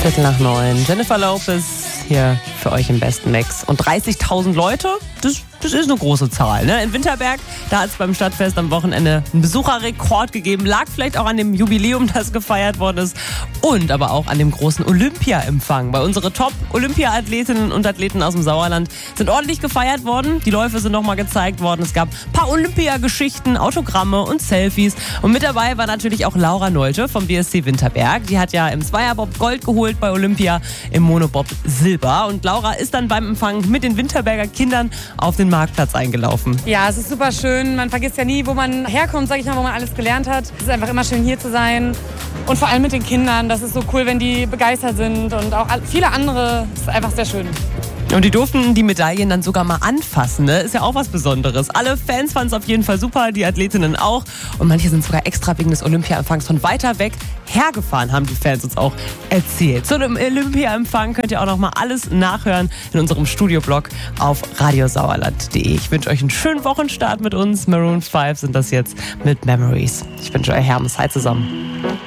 8:15. Jennifer Lopez hier für euch im besten Mix. Und 30.000 Leute, das ist eine große Zahl. Ne? In Winterberg, da hat es beim Stadtfest am Wochenende einen Besucherrekord gegeben. Lag vielleicht auch an dem Jubiläum, das gefeiert worden ist. Und aber auch an dem großen Olympia-Empfang. Weil unsere Top-Olympia-Athletinnen und Athleten aus dem Sauerland sind ordentlich gefeiert worden. Die Läufe sind nochmal gezeigt worden. Es gab ein paar Olympia-Geschichten, Autogramme und Selfies. Und mit dabei war natürlich auch Laura Nolte vom BSC Winterberg. Die hat ja im Zweierbob Gold geholt bei Olympia, im Monobob Silber. Und Laura ist dann beim Empfang mit den Winterberger Kindern auf den Marktplatz eingelaufen. Ja, es ist super schön. Man vergisst ja nie, wo man herkommt, sag ich mal, wo man alles gelernt hat. Es ist einfach immer schön, hier zu sein. Und vor allem mit den Kindern. Das ist so cool, wenn die begeistert sind. Und auch viele andere. Das ist einfach sehr schön. Und die durften die Medaillen dann sogar mal anfassen, ne? Ist ja auch was Besonderes. Alle Fans fanden es auf jeden Fall super, die Athletinnen auch. Und manche sind sogar extra wegen des Olympia-Empfangs von weiter weg hergefahren, haben die Fans uns auch erzählt. Zu dem Olympia-Empfang könnt ihr auch noch mal alles nachhören in unserem Studioblog auf radiosauerland.de. Ich wünsche euch einen schönen Wochenstart mit uns. Maroon 5 sind das jetzt mit Memories. Ich wünsche euch Hermes. Hi zusammen.